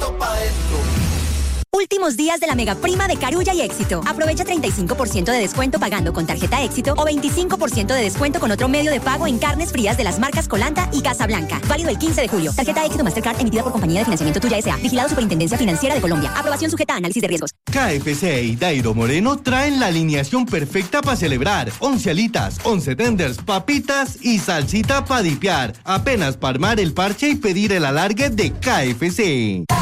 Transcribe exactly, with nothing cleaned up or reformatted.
todo pa' dentro. Últimos días de la mega prima de Carulla y Éxito. Aprovecha treinta y cinco por ciento de descuento pagando con tarjeta Éxito o veinticinco por ciento de descuento con otro medio de pago en carnes frías de las marcas Colanta y Casablanca. Válido el quince de julio. Tarjeta Éxito Mastercard emitida por Compañía de Financiamiento Tuya S A. Vigilado Superintendencia Financiera de Colombia. Aprobación sujeta a análisis de riesgos. K F C y Dairo Moreno traen la alineación perfecta para celebrar. once alitas, once tenders, papitas y salsita para dipear. Apenas para armar el parche y pedir el alargue de K F C.